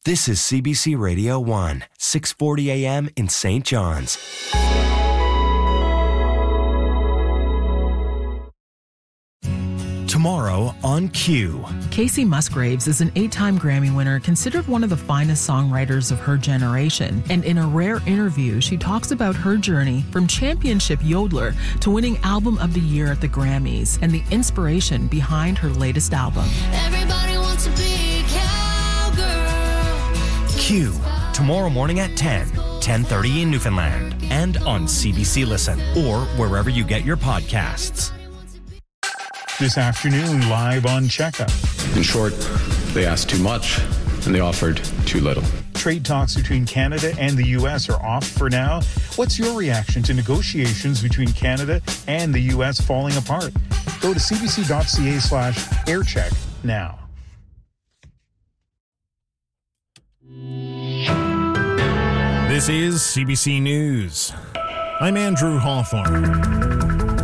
This is CBC Radio 1, 640 AM in St. John's. Tomorrow on Q. Kacey Musgraves is an 8-time Grammy winner, considered one of the finest songwriters of her generation. And in a rare interview, she talks about her journey from championship yodeler to winning Album of the Year at the Grammys and the inspiration behind her latest album. Everybody wants to be a cowgirl. Q. Tomorrow morning at 10, 10:30 in Newfoundland. And on CBC Listen or wherever you get your podcasts. This afternoon, live on Checkup. In short, they asked too much and they offered too little. Trade talks between Canada and the U.S. are off for now. What's your reaction to negotiations between Canada and the U.S. falling apart? Go to cbc.ca/aircheck now. This is CBC News. I'm Andrew Hawthorne.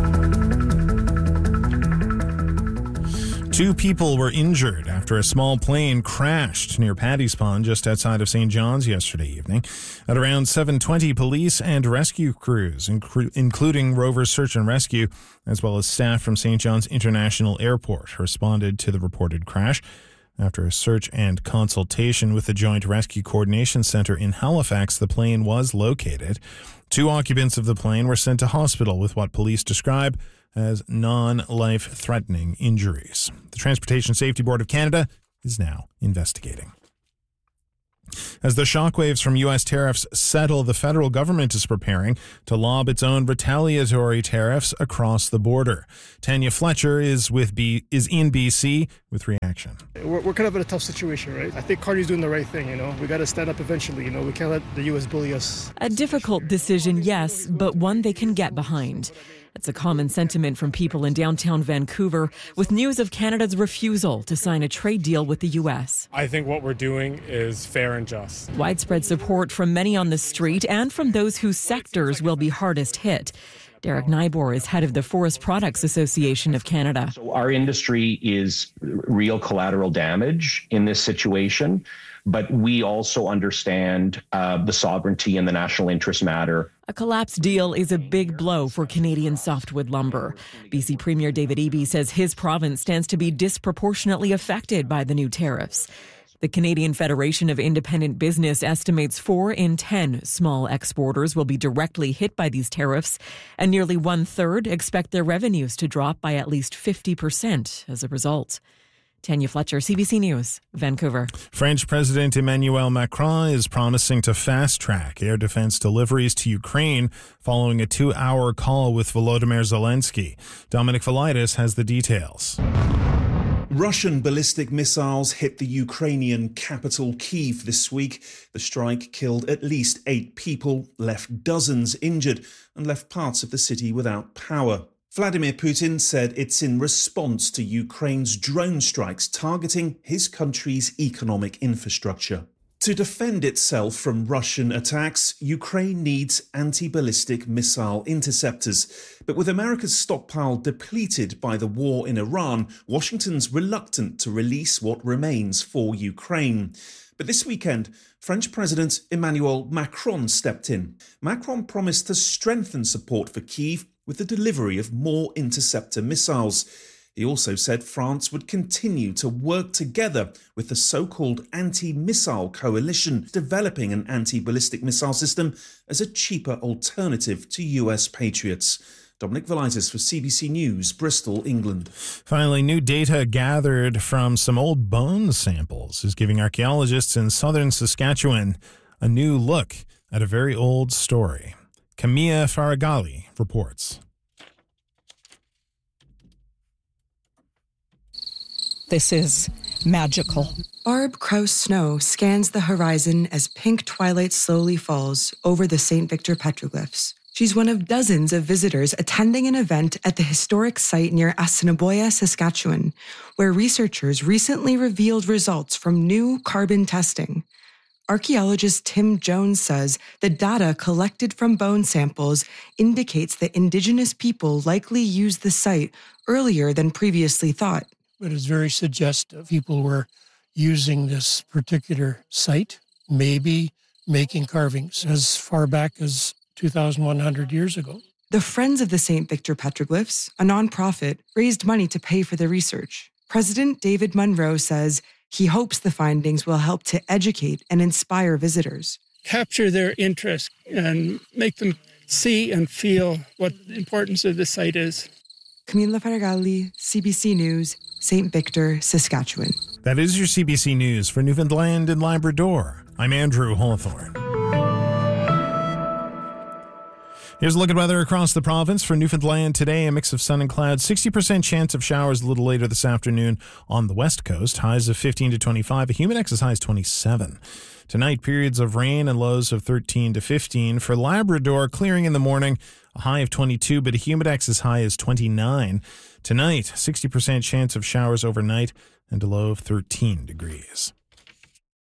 2 people were injured after a small plane crashed near Paddy's Pond just outside of St. John's yesterday evening. At around 7:20, police and rescue crews, including Rover Search and Rescue, as well as staff from St. John's International Airport, responded to the reported crash. After a search and consultation with the Joint Rescue Coordination Centre in Halifax, the plane was located. 2 occupants of the plane were sent to hospital with what police describe as non-life-threatening injuries. The Transportation Safety Board of Canada is now investigating. As the shockwaves from U.S. tariffs settle, the federal government is preparing to lob its own retaliatory tariffs across the border. Tanya Fletcher is in BC with reaction. We're kind of in a tough situation, right? I think Carney's doing the right thing, We got to stand up eventually, We can't let the U.S. bully us. A difficult decision, yes, but one they can get behind. It's a common sentiment from people in downtown Vancouver with news of Canada's refusal to sign a trade deal with the U.S. I think what we're doing is fair and just. Widespread support from many on the street and from those whose sectors will be hardest hit. Derek Nybor is head of the Forest Products Association of Canada. So our industry is real collateral damage in this situation, but we also understand the sovereignty and the national interest matter. A collapsed deal is a big blow for Canadian softwood lumber. BC Premier David Eby says his province stands to be disproportionately affected by the new tariffs. The Canadian Federation of Independent Business estimates 4 in 10 small exporters will be directly hit by these tariffs, and nearly 1/3 expect their revenues to drop by at least 50% as a result. Tanya Fletcher, CBC News, Vancouver. French President Emmanuel Macron is promising to fast-track air defense deliveries to Ukraine following a 2-hour call with Volodymyr Zelensky. Dominic Velitis has the details. Russian ballistic missiles hit the Ukrainian capital Kyiv this week. The strike killed at least 8 people, left dozens injured, and left parts of the city without power. Vladimir Putin said it's in response to Ukraine's drone strikes targeting his country's economic infrastructure. To defend itself from Russian attacks, Ukraine needs anti-ballistic missile interceptors. But with America's stockpile depleted by the war in Iran, Washington's reluctant to release what remains for Ukraine. But this weekend, French President Emmanuel Macron stepped in. Macron promised to strengthen support for Kyiv with the delivery of more interceptor missiles. He also said France would continue to work together with the so-called anti-missile coalition, developing an anti-ballistic missile system as a cheaper alternative to US Patriots. Dominic Velitis for CBC News, Bristol, England. Finally, new data gathered from some old bone samples is giving archaeologists in southern Saskatchewan a new look at a very old story. Camilla Faragali reports. This is magical. Barb Kraus-Snow scans the horizon as pink twilight slowly falls over the St. Victor petroglyphs. She's one of dozens of visitors attending an event at the historic site near Assiniboia, Saskatchewan, where researchers recently revealed results from new carbon testing. Archaeologist Tim Jones says the data collected from bone samples indicates that Indigenous people likely used the site earlier than previously thought. It is very suggestive. People were using this particular site, maybe making carvings as far back as 2,100 years ago. The Friends of the St. Victor Petroglyphs, a nonprofit, raised money to pay for the research. President David Munro says he hopes the findings will help to educate and inspire visitors. Capture their interest and make them see and feel what the importance of the site is. Camila Faragalli, CBC News, St. Victor, Saskatchewan. That is your CBC News for Newfoundland and Labrador. I'm Andrew Hawthorne. Here's a look at weather across the province. For Newfoundland today, a mix of sun and clouds. 60% chance of showers a little later this afternoon on the west coast. Highs of 15 to 25. A humidex as high as 27. Tonight, periods of rain and lows of 13 to 15. For Labrador, clearing in the morning, a high of 22, but a humidex as high as 29. Tonight, 60% chance of showers overnight and a low of 13 degrees.